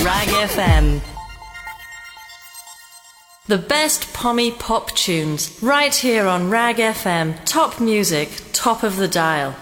Rag FM. The best pommy pop tunes, right here on Rag FM. Top music, top of the dial.